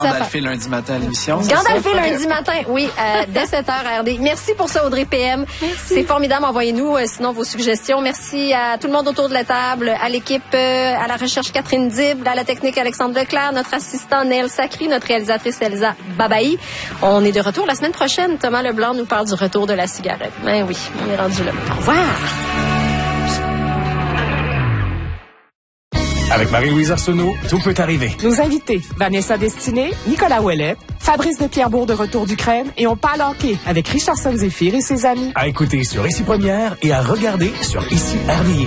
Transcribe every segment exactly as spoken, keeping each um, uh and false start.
Gandalfé lundi matin à l'émission. Gandalfé lundi matin, oui, euh, dès sept heures à R D. Merci pour ça, Audrey P M. Merci. C'est formidable. Envoyez-nous euh, sinon vos suggestions. Merci à tout le monde autour de la table, à l'équipe, euh, à la recherche Catherine Dible, à la technique Alexandre Leclerc, notre assistant Néel Sacry, notre réalisatrice Elsa Babaï. On est de retour la semaine prochaine. Thomas Leblanc nous parle du retour de la cigarette. Ben oui, on est rendu là. Au revoir. Avec Marie-Louise Arsenault, tout peut arriver. Nos invités, Vanessa Destinée, Nicolas Ouellet, Fabrice de Pierrebourg de retour d'Ukraine et on parle hockey avec Richardson Zephyr et ses amis. À écouter sur Ici Première et à regarder sur Ici R D I.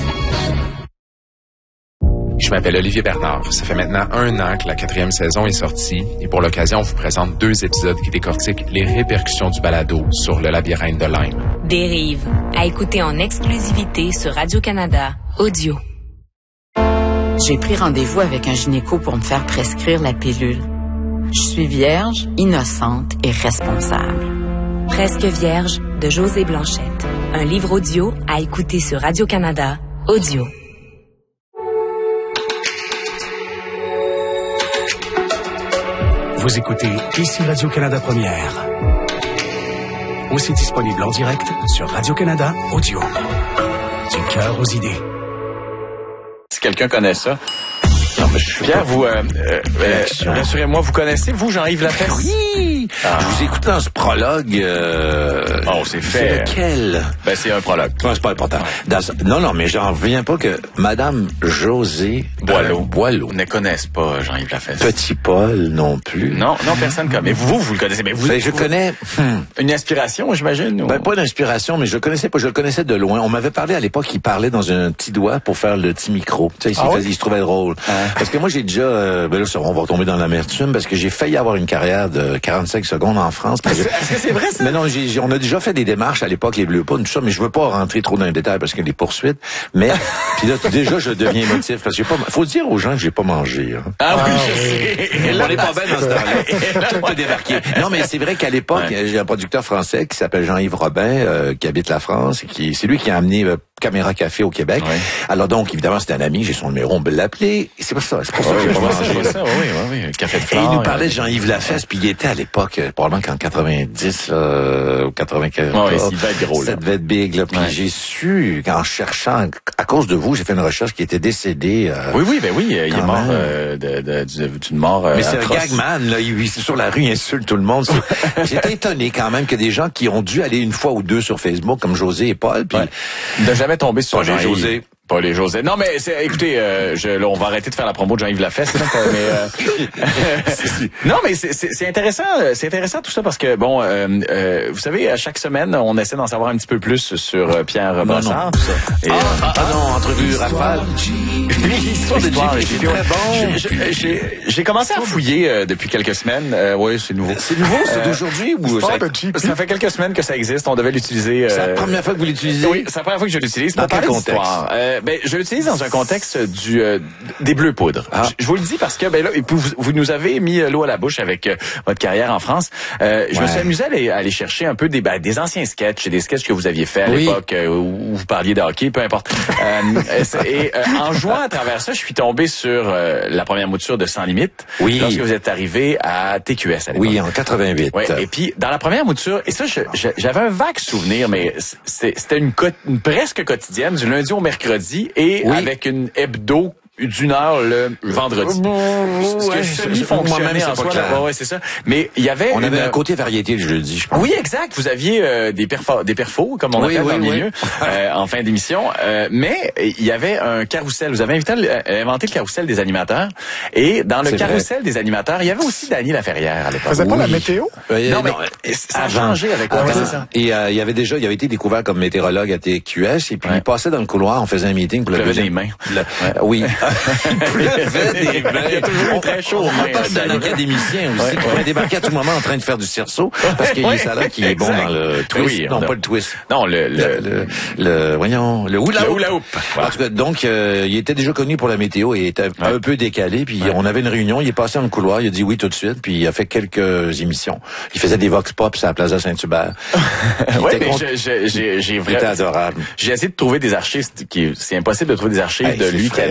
Je m'appelle Olivier Bernard. Ça fait maintenant un an que la quatrième saison est sortie et pour l'occasion, on vous présente deux épisodes qui décortiquent les répercussions du balado sur le labyrinthe de Lyme. Dérive, à écouter en exclusivité sur Radio-Canada Audio. J'ai pris rendez-vous avec un gynéco pour me faire prescrire la pilule. Je suis vierge, innocente et responsable. Presque vierge de Josée Blanchette. Un livre audio à écouter sur Radio-Canada Audio. Vous écoutez Ici Radio-Canada Première. Aussi disponible en direct sur Radio-Canada Audio. Du cœur aux idées. Si quelqu'un connaît ça. Non, mais je Pierre, vous, euh, euh, rassurez-moi, vous connaissez, vous, Jean-Yves Lafesse? Oui! Ah. Je vous écoute dans ce prologue. Euh, oh, c'est fait. C'est lequel? Ben, c'est un prologue. Non, c'est pas important. Dans, non, non, mais j'en reviens pas que Madame Josée Boileau. Euh, Boileau. ne connaissent pas Jean-Yves Lafesse. Petit Paul non plus. Non, non, personne connaît. Mais vous, vous le connaissez. Mais vous, ben, je vous, connais. Hmm. Une inspiration, j'imagine? Ou... Ben, pas d'inspiration, mais je le connaissais pas. Je le connaissais de loin. On m'avait parlé à l'époque, il parlait dans un petit doigt pour faire le petit micro. Tu sais, il, ah, faisait, oui? il se trouvait drôle. Ah. Parce que moi, j'ai déjà, euh, ben là, on va retomber dans l'amertume parce que j'ai failli avoir une carrière de quarante-cinq secondes en France. Est-ce que c'est vrai, ça? Mais non, j'ai, on a déjà fait des démarches à l'époque, les Bleus Poudres, tout ça, mais je veux pas rentrer trop dans les détails parce qu'il y a des poursuites. Mais, puis là, déjà, je deviens émotif parce que j'ai pas, faut dire aux gens que j'ai pas mangé, hein. Ah oui, je sais. On n'est pas bien dans ce temps-là. Tout peut débarquer. Non, mais c'est vrai qu'à l'époque, ouais. j'ai un producteur français qui s'appelle Jean-Yves Robin, euh, qui habite la France, et qui, c'est lui qui a amené euh, Caméra Café au Québec. Ouais. Alors donc, évidemment, c'était un ami, j'ai son numéro, on peut l'appeler. C'est pas ça, c'est pour ça que j'ai pas mangé. Ça, oui, oui, oui. Café de flore. Et il nous parlait de Jean-Yves Lafesse, puis il était à l'époque, probablement qu'en quatre-vingt-dix, euh, ou quatre-vingt-quinze. Oh, oui, il devait être gros, là. Ça devait être big, là. Puis ouais. j'ai su, en cherchant, à cause de vous, j'ai fait une recherche qui était décédé. Euh, oui, oui, ben oui, il est mort euh, de, de, de, d'une mort euh, Mais c'est atroce. un gagman, là. Il, sur la rue, il insulte tout le monde. J'étais étonné quand même que des gens qui ont dû aller une fois ou deux sur Facebook, comme José et Paul, puis... Ouais. De jamais tomber sur Jean-Yves. José. Pas les José. Non, mais c'est, écoutez, euh, je, là, on va arrêter de faire la promo de Jean-Yves Lafesse. Là, mais, euh, non, mais c'est, c'est, c'est intéressant, c'est intéressant tout ça parce que bon, euh, euh, vous savez, à chaque semaine, on essaie d'en savoir un petit peu plus sur euh, Pierre Brassard. Et, ah, euh, ah, ah non, entrevue rafale. L'histoire de J P. Très bon. J'ai, j'ai, j'ai commencé à fouiller euh, depuis quelques semaines. Euh, oui, c'est nouveau. C'est nouveau, c'est d'aujourd'hui ou ça, ça fait quelques semaines que ça existe. On devait l'utiliser. Euh, c'est la première fois que vous l'utilisez. Oui, c'est la première fois que je l'utilise. Dans quel contexte? Euh, ben, je l'utilise dans un contexte du euh, des Bleus Poudres. Ah. Je, je vous le dis parce que ben là, vous, vous nous avez mis l'eau à la bouche avec euh, votre carrière en France. Euh, je ouais. me suis amusé à aller, à aller chercher un peu des, ben, des anciens sketchs, des sketchs que vous aviez fait à oui. l'époque euh, où vous parliez de hockey, peu importe. euh, et euh, en jouant à travers ça, je suis tombé sur euh, la première mouture de Sans Limite. Oui. Lorsque vous êtes arrivé à T Q S à l'époque. Oui, en quatre-vingt-huit. Ouais, et puis dans la première mouture, et ça, je, je, j'avais un vague souvenir, mais c'était une, une presque quotidienne du lundi au mercredi et oui. avec une hebdo d'une heure le vendredi. Ce que semi-fonctionnait en soi. Là, ouais, c'est ça. Mais il y avait... On une... avait un côté variété le jeudi, je pense. Oui, exact. Vous aviez euh, des perfos, des perfos, comme on oui, appelle oui, dans le oui. milieu, euh, en fin d'émission. Euh, mais il y avait un carrousel. Vous avez invité, euh, inventé le carrousel des animateurs. Et dans le c'est carrousel vrai. des animateurs, il y avait aussi Dany Laferrière à l'époque. Faisait pas oui. la météo? Euh, non, mais non, ça a changé avec ah, c'est ça. Et euh, il y avait déjà, il avait été découvert comme météorologue à T Q S. Et puis ouais. il passait dans le couloir, on faisait un meeting pour le deuxième. des mains. Le... Ouais. Oui. Il pleuvait des mains. Il y a toujours très chaud. On parle d'un académicien aussi, qui pourrait débarquer à tout moment en train de faire du cerceau, parce qu'il y a ça là qui est bon dans le twist. Oui, non, pas le twist. Non, le, le, le, le voyons, le hula hoop. hula hoop. En tout cas, donc, euh, il était déjà connu pour la météo et il était un peu décalé, puis on avait une réunion, il est passé dans le couloir, il a dit oui tout de suite, puis il a fait quelques émissions. Il faisait des vox pop à la Plaza Saint-Hubert. Oui, mais j'ai, j'ai, j'ai vraiment... adorable. J'ai essayé de trouver des archives, qui, c'est impossible de trouver des archives hey, de lui qui anime Sans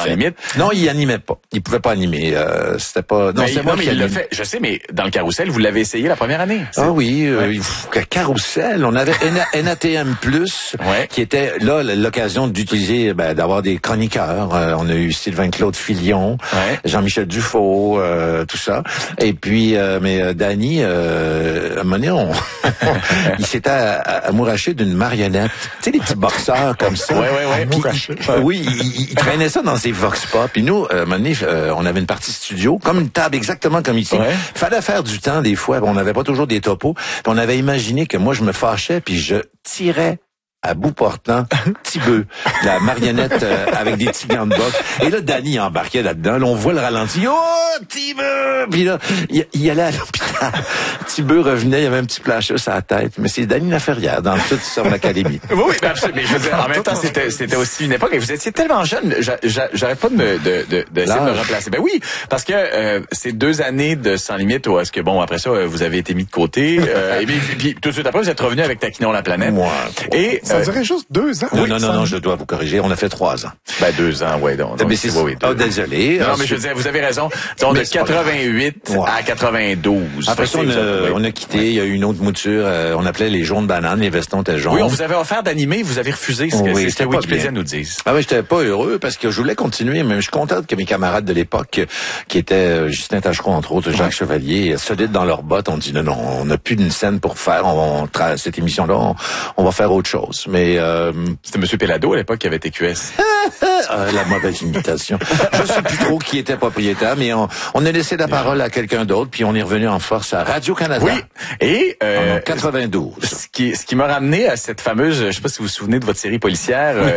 Sans limite. Non, il animait pas. Il pouvait pas animer. Euh, c'était pas. Non, mais, c'est moi non, mais qui il l'a anime. fait. Je sais, mais dans le carrousel, vous l'avez essayé la première année. Ah oui, euh, pff, Carousel. On avait N A T M plus, ouais. qui était là l'occasion d'utiliser, ben, d'avoir des chroniqueurs. Euh, on a eu Sylvain-Claude Filion, ouais. Jean-Michel Dufault, euh, tout ça. Et puis, euh, mais euh, Danny, euh, à un moment donné, on il s'était amouraché d'une marionnette. Tu sais, les petits boxeurs comme ça. Ouais, ouais, ouais. Puis, il, oui, il, il traînait ça dans ses vox pop. Puis nous, euh, à un moment donné, euh, on avait une partie studio, comme une table exactement comme ici. Ouais. Fallait faire du temps des fois. On n'avait pas toujours des topos. Puis on avait imaginé que moi, je me fâchais puis je tirais à bout portant, petit bœuf, la marionnette euh, avec des petits gants de boxe. Et là, Danny embarquait là-dedans. Là, on voit le ralenti. Oh, petit bœuf! Puis là, il, il allait à l'hôpital. Petit bœuf revenait, il y avait un petit plancher sur la tête. Mais c'est Danny Laferrière dans toute sur l'académie. Oui, oui, absolument. Mais je veux dire, en même temps, c'était, c'était aussi une époque. Et vous étiez tellement jeune. J'a, j'a, j'arrête pas de me, de, de, de, essayer de me remplacer. Ben oui, parce que euh, ces deux années de Sans Limite, ou est-ce que bon, après ça, vous avez été mis de côté. Euh, et puis, puis, tout de suite après, vous êtes revenu avec Taquinons la planète. Moi. Et ça dirait juste deux ans. Non, oui, non, non, non, je dois vous corriger. On a fait trois ans. Ben, deux ans, ouais, donc. donc mais c'est, oui, oui, oh, désolé. Non, non, mais je veux dire, vous avez raison. Donc, de quatre-vingt-huit ouais. à quatre-vingt-douze. Après ça, on a, on a quitté. Il y a eu une autre mouture. Euh, on appelait les jaunes bananes. Les vestons étaient jaunes. Oui, on vous avait offert d'animer. Vous avez refusé. Ce que, oui, c'est ce que Wikipédia bien. nous dit. Ah oui, j'étais pas heureux parce que je voulais continuer, mais je suis content que mes camarades de l'époque, qui étaient Justin Tachereau, entre autres, Jacques ouais. Chevalier, solides dans leurs bottes, ont dit non, non, on n'a plus d'une scène pour faire. On, on cette émission-là, on, on va faire autre chose. Mais euh, c'était M. Pellado à l'époque qui avait été Q S. ah, la mauvaise imitation. Je sais plus trop qui était propriétaire, mais on, on a laissé la parole à quelqu'un d'autre, puis on est revenu en force à Radio-Canada. Oui. Et euh, en quatre-vingt-douze. Ce qui, ce qui m'a ramené à cette fameuse, je sais pas si vous vous souvenez de votre série policière, euh,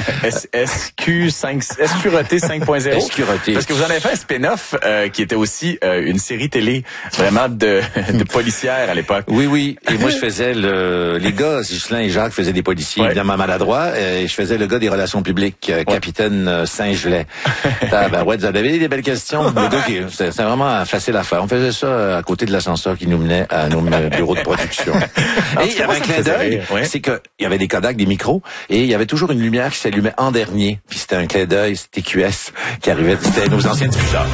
S Q cinq, Escuroté cinq point zéro. Escuroté. Parce que vous en avez fait un spin-off euh, qui était aussi euh, une série télé vraiment de, de policière à l'époque. Oui, oui. Et moi, je faisais le, les gars, Ghislain et Jacques faisaient des policiers, ouais. évidemment maladroits, et je faisais le gars des relations publiques, euh, capitaine euh, Saint-Gelais. Ah, ben ouais, vous avez des belles questions. Le gars qui, c'était, c'était vraiment facile à faire. On faisait ça à côté de l'ascenseur qui nous menait à nos bureaux de production. Et il y avait un clin d'œil, ouais. c'est que il y avait des Kodak, des micros, et il y avait toujours une lumière qui s'allumait en dernier. Puis c'était un clin d'œil, c'était Q S qui arrivait, c'était nos anciens diffuseurs.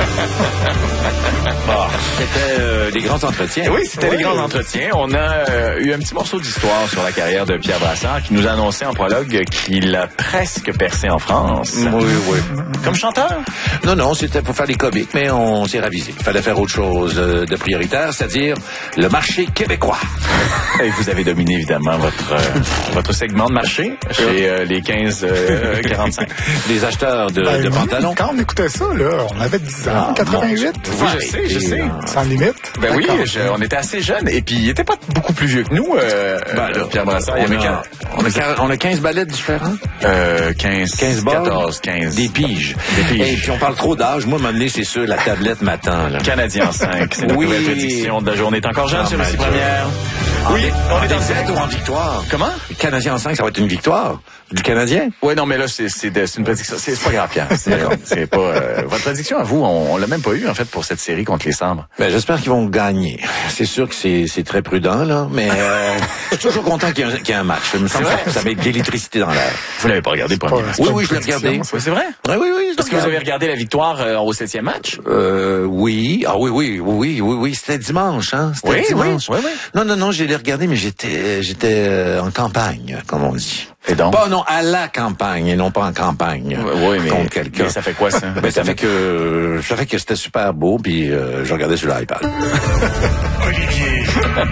Bon, c'était euh, des grands entretiens. Oui, c'était oui. des grands entretiens. On a euh, eu un petit morceau d'histoire sur la carrière de Pierre Brassard qui nous a annoncé en prologue qu'il a presque percé en France. Oui, oui. Comme chanteur? Non, non, c'était pour faire des comiques, mais on s'est ravisé. Il fallait faire autre chose de prioritaire, c'est-à-dire le marché québécois. Et vous avez dominé évidemment votre euh, votre segment de marché chez euh, les quinze quarante-cinq. Les acheteurs de, ben, de oui, pantalons. Quand on écoutait ça, là, on avait dix ans, ah, quatre-vingt-huit. Oui, je sais, je sais. Sans limite. Ben oui, je, on était assez jeunes. Et puis, il était pas beaucoup plus vieux que nous, euh, ben, là, Pierre Brassard. On, a, on, a, on a quinze ballettes différents. Euh, quinze, quinze quatorze, quinze. Des piges. Des piges. Et puis, on parle trop d'âge. Moi, à un moment donné, c'est sûr, la tablette m'attend, là. Canadien cinq. C'est notre oui. nouvelle prédiction de la journée. T'es encore jeune, oh, c'est aussi première. Oui, on en est dans défaite ou en victoire? Comment? Le Canadien en cinq, ça va être une victoire du Canadien? Oui, non, mais là, c'est, c'est, c'est une prédiction. C'est, c'est pas grave, Pierre. C'est, c'est pas, euh, votre prédiction à vous, on, on l'a même pas eu, en fait, pour cette série contre les Sabres. Ben, j'espère qu'ils vont gagner. C'est sûr que c'est, c'est très prudent, là, mais, euh, je suis toujours content qu'il y ait un, qu'il y ait un match. Ça me semble que ça met de l'électricité dans l'air. Vous l'avez pas regardé pour un match? Oui, oui, je l'ai regardé. Oui, c'est vrai? Oui, oui, oui. Parce que vous avez regardé la victoire euh, au septième match? Euh, oui. Ah oui, oui, oui, oui, oui, oui. C'était dimanche, hein. C'était oui, dimanche. Oui, oui, oui. Non, non, non, j'ai les regardé, mais j'étais, j'étais euh, en campagne, comme on dit. Et donc? Pas, non, à la campagne, et non pas en campagne. Oui, mais. Contre quelqu'un. Mais ça fait quoi, ça? Ben, ça fait que, ça fait que c'était super beau, puis euh, je regardais sur l'iPad. Olivier.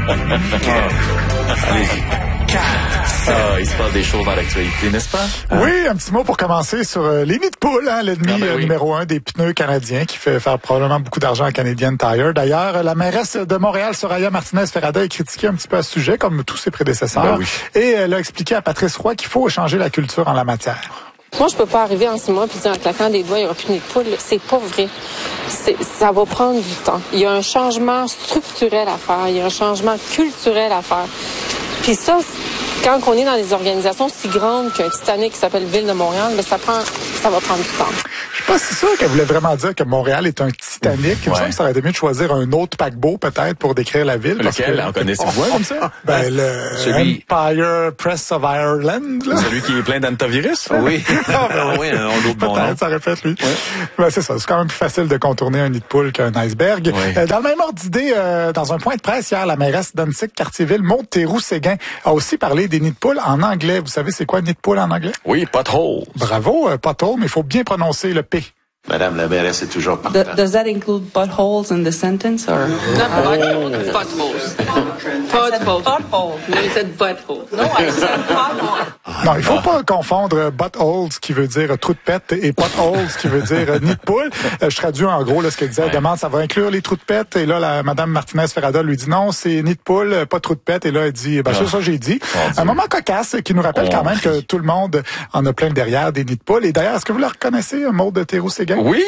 Allez-y. Ah, il se passe des choses dans l'actualité, n'est-ce pas? Oui, un petit mot pour commencer sur euh, les nids de poule, hein, l'ennemi ah ben oui. numéro un des pneus canadiens qui fait faire probablement beaucoup d'argent à Canadian Tire. D'ailleurs, la mairesse de Montréal, Soraya Martinez-Ferrada, a critiqué un petit peu à ce sujet, comme tous ses prédécesseurs. Ben oui. Et elle a expliqué à Patrice Roy qu'il faut changer la culture en la matière. Moi, je peux pas arriver en six mois puis dire en claquant des doigts, il n'y aura plus de nid de poule. C'est pas vrai. C'est, ça va prendre du temps. Il y a un changement structurel à faire. Il y a un changement culturel à faire. Puis ça, quand on est dans des organisations si grandes qu'un Titanic qui s'appelle Ville de Montréal, ben ça prend, ça va prendre du temps. Je suis pas si sûr qu'elle voulait vraiment dire que Montréal est un Titanic. Il me semble que ça aurait été mieux de choisir un autre paquebot, peut-être, pour décrire la ville. Lequel? Que, en connaissez-vous comme ça? Ben, le Celui... Empire Press of Ireland. Là. Celui qui est plein d'antivirus? Oui. ah, ben, oui, on l'oublie bon nom. Ça répète, lui. Ouais. Ben, c'est ça. C'est quand même plus facile de contourner un nid de poule qu'un iceberg. Oui. Euh, dans le même ordre d'idée, euh, dans un point de presse hier, la mairesse d'Annecy-Cartierville, Maude Théroux-Séguin, a aussi parlé des nids de poule en anglais. Vous savez, c'est quoi un nid de poule en anglais? Oui, pothole. Bravo, euh, pothole, mais il faut bien prononcer le P. Madame la mairesse est toujours partante. Does that include buttholes in the sentence, or? Not buttholes. Potholes. Potholes. Potholes. No, you said butthole. No, I said pothole. Non, il faut pas confondre buttholes, qui veut dire trou de pète, et potholes, qui veut dire nid de poule. Euh, je traduis en gros là, ce qu'elle disait. Elle demande, ça va inclure les trous de pète. Et là, la Madame Martinez-Ferrada lui dit non, c'est nid de poule, pas trou de pète. Et là, elle dit, ben, c'est ça, j'ai dit. Un moment cocasse qui nous rappelle quand même que tout le monde en a plein derrière des nids de poule. Et d'ailleurs, est-ce que vous la reconnaissez, Maude Théroux-Séguin? Oui!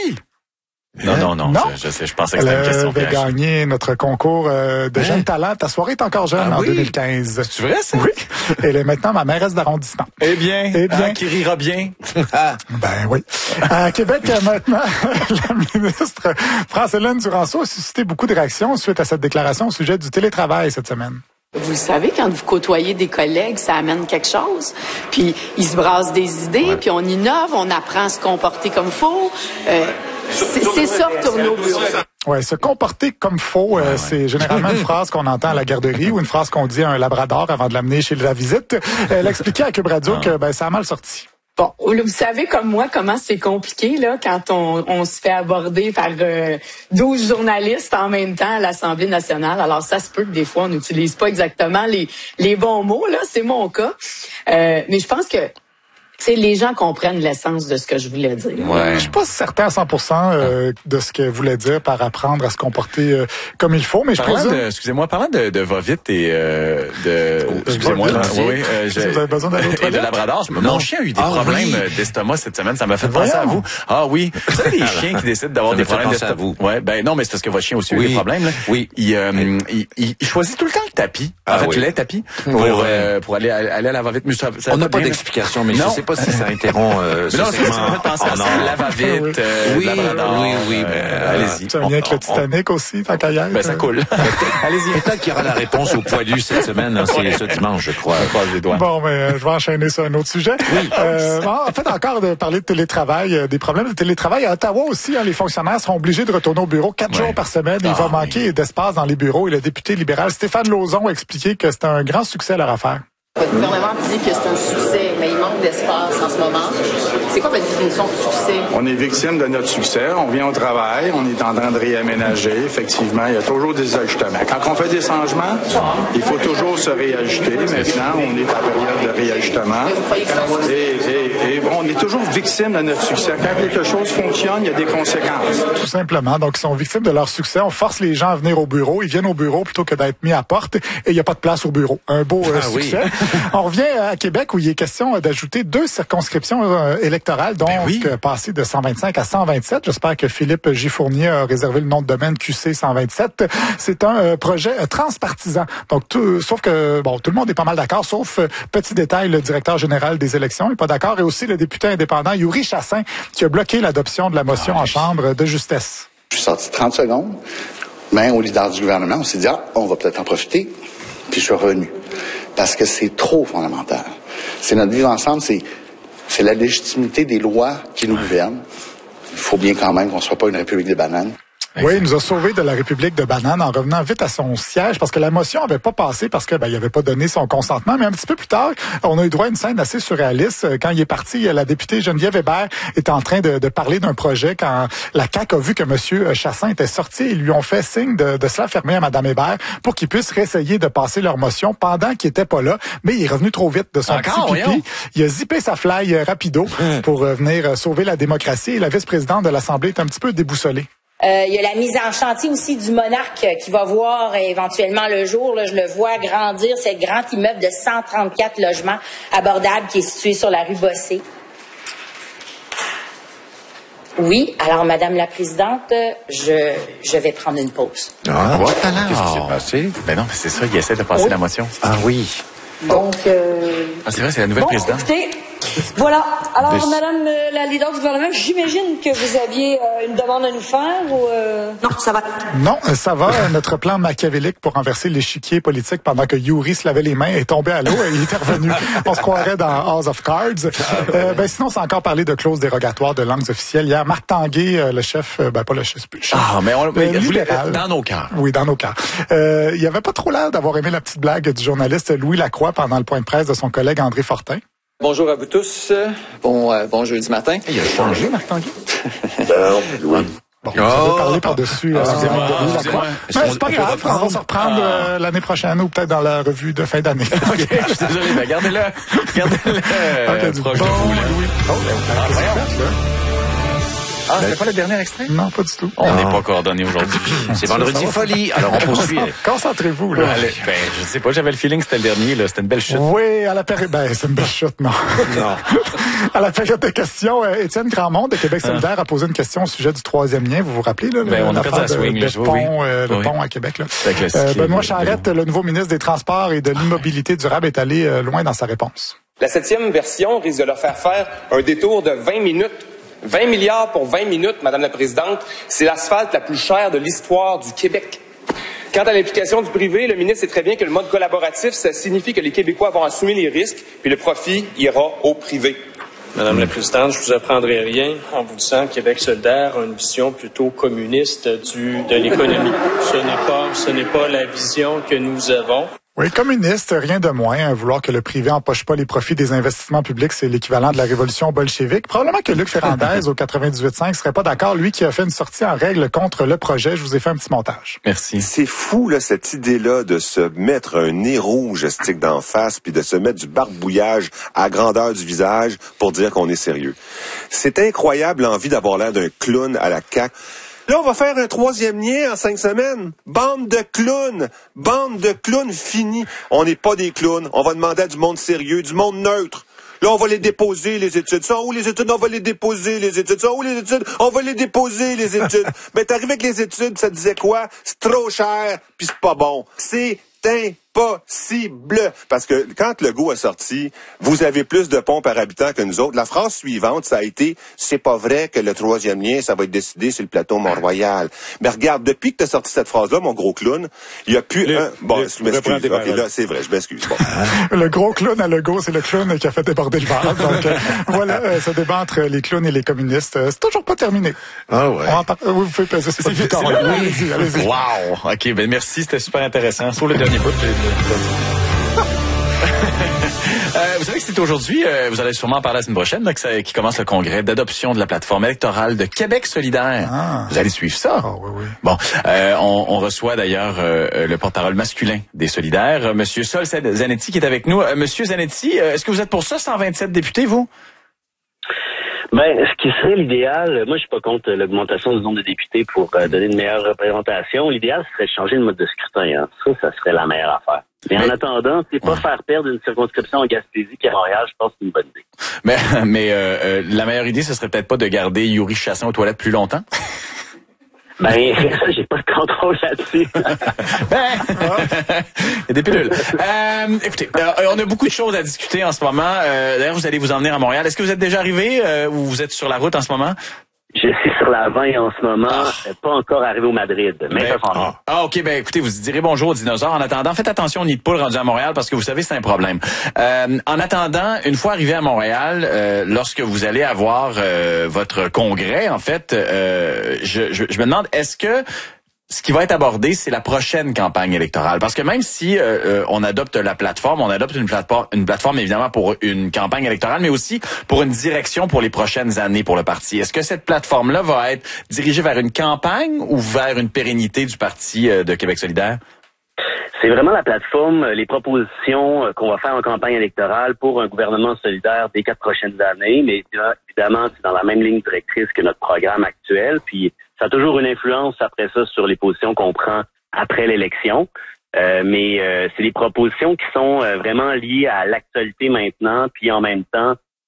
Non, non, non, non. Je, je, sais, je pensais que c'était une question piège. Elle avait gagné notre concours euh, de hein? jeunes talents. Ta soirée est encore jeune ah, en oui. deux mille quinze. C'est vrai, ça? Oui. Elle est maintenant ma mairesse d'arrondissement. Eh bien, eh bien. Ah, qui rira bien. Ben oui. À Québec, maintenant, la ministre France-Hélène Duranceau a suscité beaucoup de réactions suite à cette déclaration au sujet du télétravail cette semaine. Vous le savez, quand vous côtoyez des collègues, ça amène quelque chose. Puis ils se brassent des idées, ouais. puis on innove, on apprend à se comporter comme faut. Euh, c'est, c'est ça, retourner au bureau. Ouais, se comporter comme faut, euh, ouais, ouais. c'est généralement une phrase qu'on entend à la garderie ou une phrase qu'on dit à un labrador avant de l'amener chez la visite. Elle expliquait à Cube Radio que ben, ça a mal sorti. Bon, vous savez comme moi comment c'est compliqué là quand on, on se fait aborder par euh, douze journalistes en même temps à l'Assemblée nationale. Alors ça se peut que des fois on n'utilise pas exactement les les bons mots là, c'est mon cas. Euh, mais je pense que c'est les gens comprennent l'essence de ce que je voulais dire. Ouais. Je suis pas certain à cent pour cent euh, de ce que voulait dire par apprendre à se comporter euh, comme il faut, mais je parlant présume... de, excusez-moi, parlant de, de va-vite et euh, de... Oh, excusez-moi, là, oui, euh, je, vous avez besoin d'aller aux toilettes? Et de labrador. Mon chien a eu des ah, problèmes oui. d'estomac cette semaine, ça m'a fait penser à vous. Ah oui, vous savez, les chiens qui décident d'avoir des problèmes d'estomac. Vous. Ouais, ben non, mais c'est parce que votre chien aussi a eu des problèmes. Là. Oui. Il, euh, il, il, il choisit tout le temps le tapis. En fait, le tapis pour euh, pour aller aller à la va-vite. On n'a pas d'explication, mais je sais pas si ça interrompt. Euh, mais non, c'est ça m'a fait penser à ça, la va-vite, euh, oui, labrador, oui, oui, mais euh, allez-y. Tu as un lien avec le Titanic on, aussi, tant qu'à y aller. Ben, ça coule. Allez-y. Peut-être qu'il y aura la réponse au poilu cette semaine, hein, c'est ce dimanche, je crois. Je crois bon, mais euh, je vais enchaîner sur un autre sujet. Oui. Euh, bon, en fait, encore de parler de télétravail, euh, des problèmes de télétravail. À Ottawa aussi, hein, les fonctionnaires seront obligés de retourner au bureau quatre ouais. jours par semaine. Il ah, va manquer oui. d'espace dans les bureaux. Et le député libéral Stéphane Lauzon a expliqué que c'était un grand succès leur affaire. Votre gouvernement dit que c'est un succès, mais il manque d'espace en ce moment. C'est quoi votre définition de succès? On est victime de notre succès. On vient au travail, on est en train de réaménager. Effectivement, il y a toujours des ajustements. Quand on fait des changements, il faut toujours se réajuster. Maintenant, on est en période de réajustement. Et, et, et bon, on est toujours victime de notre succès. Quand quelque chose fonctionne, il y a des conséquences. Tout simplement. Donc, ils sont victimes de leur succès. On force les gens à venir au bureau. Ils viennent au bureau plutôt que d'être mis à porte. Et il n'y a pas de place au bureau. Un beau euh, ah, succès. Oui. On revient à Québec où il est question d'ajouter deux circonscriptions euh, électorales, donc ben oui. euh, passer de cent vingt-cinq à cent vingt-sept. J'espère que Philippe J. Fournier a réservé le nom de domaine Q C cent vingt-sept. C'est un euh, projet euh, transpartisan. Donc, tout, sauf que bon, tout le monde est pas mal d'accord, sauf euh, petit détail, le directeur général des élections n'est pas d'accord, et aussi le député indépendant Yuri Chassin qui a bloqué l'adoption de la motion ah, en chambre de justesse. Je suis sorti trente secondes, mais au leader du gouvernement, on s'est dit ah, on va peut-être en profiter. Puis je suis revenu. Parce que c'est trop fondamental. C'est notre vivre ensemble, c'est, c'est la légitimité des lois qui nous gouvernent. Il faut bien quand même qu'on ne soit pas une république des bananes. Oui, il nous a sauvés de la République de banane en revenant vite à son siège parce que la motion n'avait pas passé parce que ben il avait pas donné son consentement. Mais un petit peu plus tard, on a eu droit à une scène assez surréaliste. Quand il est parti, la députée Geneviève Hébert était en train de, de parler d'un projet quand la C A Q a vu que M. Chassin était sorti. Ils lui ont fait signe de, de se la fermer à Mme Hébert pour qu'ils puissent réessayer de passer leur motion pendant qu'il était pas là. Mais il est revenu trop vite de son Encore, petit pipi. Voyons. Il a zippé sa fly rapido pour venir sauver la démocratie. Et la vice-présidente de l'Assemblée est un petit peu déboussolée. Euh, il y a la mise en chantier aussi du Monarque qui va voir euh, éventuellement le jour. Là, je le vois grandir, ce grand immeuble de cent trente-quatre logements abordables qui est situé sur la rue Bossé. Oui, alors Madame la Présidente, je, je vais prendre une pause. Ah, qu'est-ce qui s'est passé? Ben non, c'est ça, il essaie de passer oui. la motion. Ah oui. Donc, euh... ah, c'est vrai, c'est la nouvelle bon, présidente. Écoutez, Voilà. Alors, Des... Madame euh, la leader du gouvernement, j'imagine que vous aviez euh, une demande à nous faire ou... Euh... Non, ça va. Non, ça va. Notre plan machiavélique pour renverser l'échiquier politique pendant que Yuri se lavait les mains est tombé à l'eau et il est revenu. On se croirait dans House of Cards. Euh, ben, sinon, on s'est encore parlé de clauses dérogatoires de langues officielles. Hier, Marc Tanguay, euh, le chef, euh, ben pas le chef, le chef ah, mais on euh, voulait, dans nos cœurs. Oui, dans nos cœurs. Euh, il avait pas trop l'air d'avoir aimé la petite blague du journaliste Louis Lacroix pendant le point de presse de son collègue André Fortin. Bonjour à vous tous. Bon, euh, bon jeudi matin. Il a changé, Marc Tanguay. Non, Louis. Bon, vous avez oh, parlé par-dessus. Euh, excusez-moi, de excusez-moi. Mais c'est pas grave, on va se reprendre ah. euh, l'année prochaine ou peut-être dans la revue de fin d'année. OK, je suis désolé, mais gardez-le. Gardez-le. Okay, euh, proche bon, de vous, Louis. Oh, ben, ah, Ah, c'était pas le dernier extrait? Non, pas du tout. On n'est pas coordonnés aujourd'hui. C'est vendredi folie, alors on poursuit. Concentrez-vous, là. Allez, ben, je sais pas, j'avais le feeling que c'était le dernier, là. C'était une belle chute. Oui, à la période, ben, c'est une belle chute, non. Non. À la période de questions, Étienne Grandmont de Québec solidaire a posé une question au sujet du troisième lien. Vous vous rappelez, là? Ben, on a perdu la swing, le pont, euh, le oui. pont à Québec, là. Euh, Benoît Charette, le nouveau ministre des Transports et de l'Immobilité durable, est allé euh, loin dans sa réponse. La septième version risque de leur faire faire un détour de vingt minutes. vingt milliards pour vingt minutes, Madame la Présidente, c'est l'asphalte la plus chère de l'histoire du Québec. Quant à l'implication du privé, le ministre sait très bien que le mode collaboratif, ça signifie que les Québécois vont assumer les risques, puis le profit ira au privé. Madame la Présidente, je vous apprendrai rien en vous disant que Québec solidaire a une vision plutôt communiste du, de l'économie. Ce n'est pas, ce n'est pas la vision que nous avons. Oui, communiste, rien de moins. Hein, vouloir que le privé empoche pas les profits des investissements publics, c'est l'équivalent de la révolution bolchevique. Probablement que Luc Ferrandez, au quatre-vingt-dix-huit cinq, serait pas d'accord. Lui qui a fait une sortie en règle contre le projet. Je vous ai fait un petit montage. Merci. C'est fou, là, cette idée-là de se mettre un nez rouge stick d'en face puis de se mettre du barbouillage à grandeur du visage pour dire qu'on est sérieux. C'est incroyable l'envie d'avoir l'air d'un clown à la C A Q. Là, on va faire un troisième lien en cinq semaines. Bande de clowns. Bande de clowns finis. On n'est pas des clowns. On va demander à du monde sérieux, du monde neutre. Là, on va les déposer, les études. Ça, où les études? On va les déposer, les études. Ça, où les études? On va les déposer, les études. Mais t'arrives avec les études, ça disait quoi? C'est trop cher, puis c'est pas bon. C'est impossible. Parce que quand Legault a sorti, vous avez plus de ponts par habitant que nous autres. La phrase suivante, ça a été, c'est pas vrai que le troisième lien, ça va être décidé sur le plateau Mont-Royal. Mais regarde, depuis que t'as sorti cette phrase-là, mon gros clown, il y a plus le, un... Bon, le, je m'excuse. Okay, là, c'est vrai, je m'excuse. Bon. Le gros clown à Legault, c'est le clown qui a fait déborder le vase. Donc, euh, voilà, euh, ce débat entre les clowns et les communistes, euh, c'est toujours pas terminé. Ah ouais. On en par... Oui, vous pouvez peser sur votre victoire. Allez-y, allez-y. Wow! OK, ben merci, c'était super intéressant. Sur le dernier bout, euh, vous savez que c'est aujourd'hui, euh, vous allez sûrement en parler la semaine prochaine, là, que ça, qui commence le congrès d'adoption de la plateforme électorale de Québec solidaire. Ah. Vous allez suivre ça? Ah, oui, oui. Bon, euh, on, on reçoit d'ailleurs euh, le porte-parole masculin des solidaires, euh, Monsieur Sol Zanetti, qui est avec nous. Euh, Monsieur Zanetti, euh, est-ce que vous êtes pour ça, cent vingt-sept députés, vous? Ben, ce qui serait l'idéal, moi je suis pas contre l'augmentation du nombre de députés pour euh, donner une meilleure représentation. L'idéal serait de changer le mode de scrutin. Hein. Ça, ça serait la meilleure affaire. Mais, mais en attendant, c'est pas ouais. faire perdre une circonscription en Gaspésie qu'à Montréal, je pense que c'est une bonne idée. Mais, mais euh, euh, la meilleure idée, ce serait peut-être pas de garder Yuri Chassin aux toilettes plus longtemps? Ben, ça, j'ai pas de contrôle là-dessus. ben, il y a des pilules. Euh, écoutez, euh, on a beaucoup de choses à discuter en ce moment. Euh, d'ailleurs, vous allez vous emmener à Montréal. Est-ce que vous êtes déjà arrivé euh, ou vous êtes sur la route en ce moment? Je suis sur la vingt en ce moment, ah. pas encore arrivé au Madrid, mais ça s'en va. Ah, ok, ben écoutez, vous direz bonjour aux dinosaures. En attendant, faites attention aux nids de poules rendus à Montréal parce que vous savez, c'est un problème. Euh, en attendant, une fois arrivé à Montréal, euh, lorsque vous allez avoir euh, votre congrès, en fait, euh, je, je, je me demande, est-ce que ce qui va être abordé, c'est la prochaine campagne électorale. Parce que même si euh, on adopte la plateforme, on adopte une plateforme, une plateforme évidemment pour une campagne électorale, mais aussi pour une direction pour les prochaines années pour le parti. Est-ce que cette plateforme-là va être dirigée vers une campagne ou vers une pérennité du Parti euh, de Québec solidaire? C'est vraiment la plateforme, les propositions qu'on va faire en campagne électorale pour un gouvernement solidaire des quatre prochaines années, mais évidemment, c'est dans la même ligne directrice que notre programme actuel, puis ça a toujours une influence après ça sur les positions qu'on prend après l'élection, euh, mais euh, c'est des propositions qui sont euh, vraiment liées à l'actualité maintenant, puis en même temps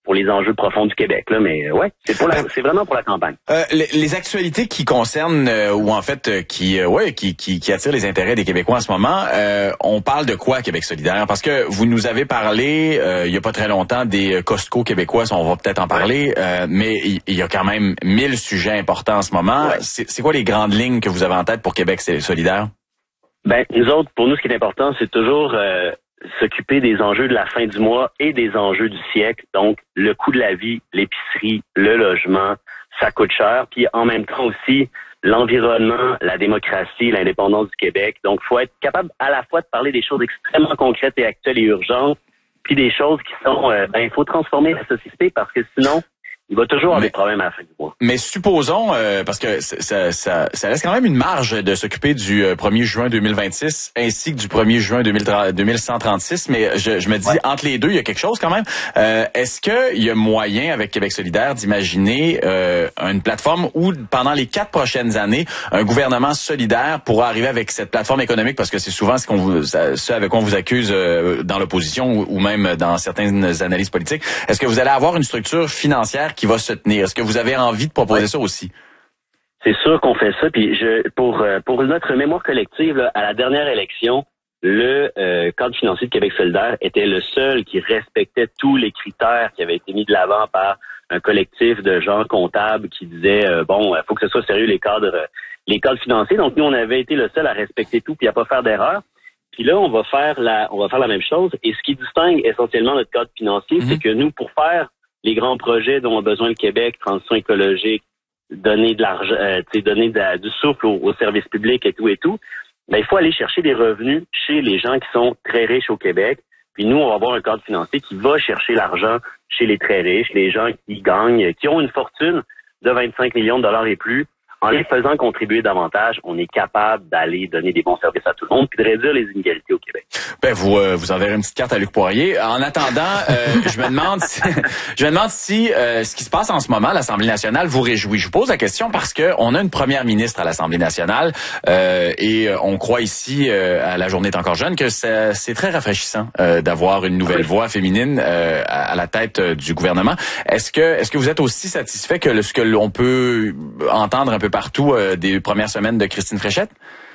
pour les enjeux profonds du Québec. Là, mais ouais, c'est pour la, c'est vraiment pour la campagne. Euh, les, les actualités qui concernent euh, ou en fait euh, qui euh, ouais qui, qui qui attirent les intérêts des Québécois en ce moment, euh, on parle de quoi Québec solidaire? Parce que vous nous avez parlé euh, il y a pas très longtemps des Costco québécois, on va peut-être en parler, euh, mais il, il y a quand même mille sujets importants en ce moment. Ouais. C'est, c'est quoi les grandes lignes que vous avez en tête pour Québec solidaire? Ben nous autres, pour nous, ce qui est important, c'est toujours euh, s'occuper des enjeux de la fin du mois et des enjeux du siècle. Donc, le coût de la vie, l'épicerie, le logement, ça coûte cher. Puis, en même temps aussi, l'environnement, la démocratie, l'indépendance du Québec. Donc, il faut être capable à la fois de parler des choses extrêmement concrètes et actuelles et urgentes, puis des choses qui sont, euh, ben, il faut transformer la société parce que sinon, il va toujours avoir mais, des problèmes à la fin du mois. Mais supposons, euh, parce que ça, ça, ça laisse quand même une marge de s'occuper du premier juin deux mille vingt-six ainsi que du premier juin deux mille cent trente-six, mais je, je me dis, ouais. entre les deux, il y a quelque chose quand même. Euh, est-ce qu'il y a moyen, avec Québec solidaire, d'imaginer euh, une plateforme où, pendant les quatre prochaines années, un gouvernement solidaire pourra arriver avec cette plateforme économique, parce que c'est souvent ce qu'on vous, ce avec quoi on vous accuse euh, dans l'opposition ou, ou même dans certaines analyses politiques. Est-ce que vous allez avoir une structure financière qui va se tenir? Est-ce que vous avez envie de proposer ouais. ça aussi? C'est sûr qu'on fait ça. Puis je, pour pour notre mémoire collective, là, à la dernière élection, le euh, cadre financier de Québec solidaire était le seul qui respectait tous les critères qui avaient été mis de l'avant par un collectif de gens comptables qui disaient euh, bon, il faut que ce soit sérieux les cadres les cadres financiers. Donc nous, on avait été le seul à respecter tout puis à pas faire d'erreur. Puis là, on va faire la on va faire la même chose. Et ce qui distingue essentiellement notre cadre financier, mm-hmm. c'est que nous, pour faire les grands projets dont a besoin le Québec, transition écologique, donner de l'argent, euh, donner de la, du souffle aux, aux services publics et tout et tout, ben, il faut aller chercher des revenus chez les gens qui sont très riches au Québec. Puis nous, on va avoir un cadre financier qui va chercher l'argent chez les très riches, les gens qui gagnent, qui ont une fortune de vingt-cinq millions de dollars et plus. En les faisant contribuer davantage, on est capable d'aller donner des bons services à tout le monde puis de réduire les inégalités au Québec. Ben vous euh, vous enverrez une petite carte à Luc Poirier. En attendant, euh, je me demande si, je me demande si euh, ce qui se passe en ce moment à l'Assemblée nationale vous réjouit. Je vous pose la question parce que on a une première ministre à l'Assemblée nationale euh, et on croit ici euh, à la journée est encore jeune que c'est, c'est très rafraîchissant euh, d'avoir une nouvelle voix féminine euh, à, à la tête euh, du gouvernement. Est-ce que est-ce que vous êtes aussi satisfait que ce que l'on peut entendre un peu partout euh, des premières semaines de Christine Fréchette?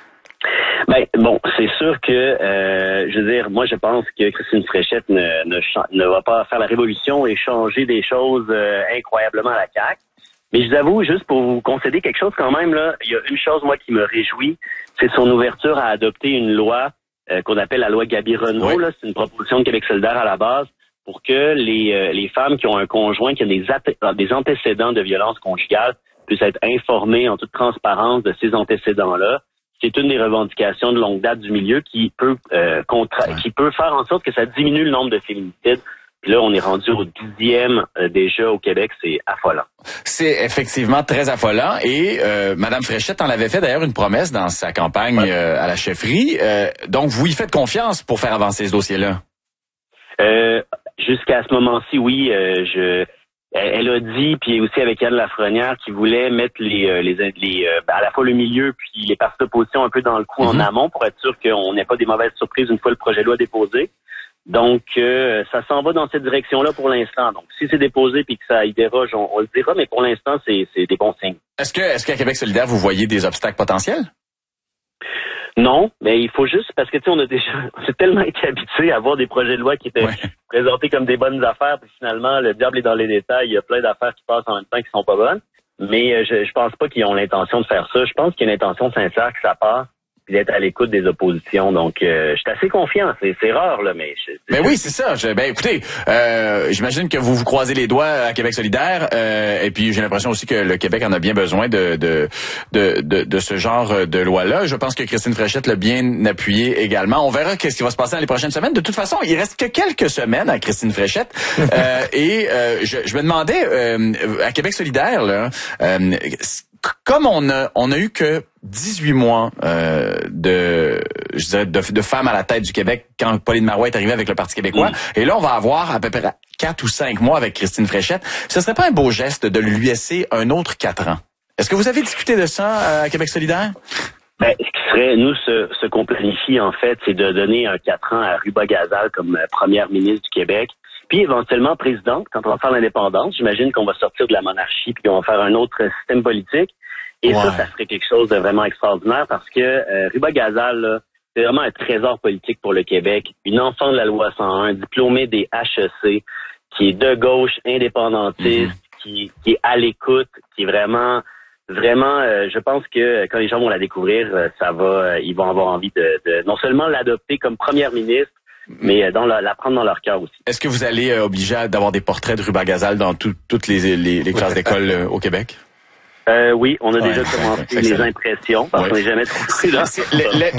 Ben bon, c'est sûr que euh, je veux dire, moi je pense que Christine Fréchette ne, ne, ne va pas faire la révolution et changer des choses euh, incroyablement à la C A Q. Mais je vous avoue, juste pour vous concéder quelque chose quand même, là, il y a une chose moi qui me réjouit, c'est son ouverture à adopter une loi euh, qu'on appelle la loi Gabi-Renault. Oui. Là, c'est une proposition de Québec solidaire à la base pour que les euh, les femmes qui ont un conjoint qui a des, atte- des antécédents de violence conjugale puissent être informées en toute transparence de ces antécédents-là. C'est une des revendications de longue date du milieu qui peut euh, contra- ouais. qui peut faire en sorte que ça diminue le nombre de féminicides. Puis là, on est rendu au dixième euh, déjà au Québec, c'est affolant. C'est effectivement très affolant et euh, Madame Fréchette en avait fait d'ailleurs une promesse dans sa campagne ouais. euh, à la chefferie. Euh, donc, vous y faites confiance pour faire avancer ce dossier-là? Euh, jusqu'à ce moment-ci, oui. Euh, je Elle a dit, puis aussi avec Yann Lafrenière, qui voulait mettre les, les, les à la fois le milieu puis les partis d'opposition un peu dans le coup mm-hmm. en amont pour être sûr qu'on n'ait pas des mauvaises surprises une fois le projet de loi déposé. Donc, euh, ça s'en va dans cette direction-là pour l'instant. Donc, si c'est déposé puis que ça y déroge, on, on le dira, mais pour l'instant, c'est, c'est des bons signes. Est-ce que, est-ce qu'à Québec solidaire, vous voyez des obstacles potentiels? Non, mais il faut juste, parce que tu sais, on a déjà, on s'est tellement été habitué à voir des projets de loi qui étaient ouais. présentés comme des bonnes affaires, puis finalement, le diable est dans les détails, il y a plein d'affaires qui passent en même temps qui sont pas bonnes. Mais je, je pense pas qu'ils ont l'intention de faire ça. Je pense qu'il y a une intention sincère que ça passe, puis d'être à l'écoute des oppositions. Donc, euh, je suis assez confiant. C'est, c'est rare, là, mais... Je, ben oui, c'est ça. Je, ben écoutez, euh, j'imagine que vous vous croisez les doigts à Québec solidaire, euh, et puis j'ai l'impression aussi que le Québec en a bien besoin de de de de, de ce genre de loi-là. Je pense que Christine Fréchette l'a bien appuyé également. On verra qu'est-ce qui va se passer dans les prochaines semaines. De toute façon, il reste que quelques semaines à Christine Fréchette, euh, et euh, je, je me demandais, euh, à Québec solidaire, là, euh, comme on a on a eu que dix-huit mois euh, de je dirais de, de femmes à la tête du Québec quand Pauline Marois est arrivée avec le Parti québécois, mmh. et là on va avoir à peu près quatre ou cinq mois avec Christine Fréchette. Ce serait pas un beau geste de lui laisser un autre quatre ans? Est-ce que vous avez discuté de ça à Québec solidaire? Ben, ce qui serait, nous, ce, ce qu'on planifie, en fait, c'est de donner un quatre ans à Ruba Gazal comme première ministre du Québec. puis éventuellement présidente quand on va faire l'indépendance. J'imagine qu'on va sortir de la monarchie puis qu'on va faire un autre système politique. Et ouais. ça, ça serait quelque chose de vraiment extraordinaire parce que euh, Ruba Gazal, là, c'est vraiment un trésor politique pour le Québec. Une enfant de la loi cent un, diplômée des H E C, qui est de gauche, indépendantiste, mm-hmm. qui, qui est à l'écoute, qui est vraiment, vraiment, euh, je pense que quand les gens vont la découvrir, ça va, euh, ils vont avoir envie de, de non seulement l'adopter comme première ministre, mais dans la, la prendre dans leur cœur aussi. Est-ce que vous allez euh, obliger d'avoir des portraits de Ruba Gazal dans tout, toutes les, les, les classes d'école euh, au Québec? Euh, oui, on a ouais, déjà commencé ouais, les impressions parce ouais. qu'on n'est jamais trop là.